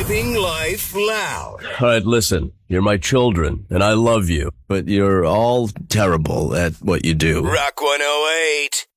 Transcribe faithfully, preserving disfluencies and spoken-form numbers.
Living life loud. All right, listen. You're my children, and I love you, but you're all terrible at what you do. Rock one oh eight.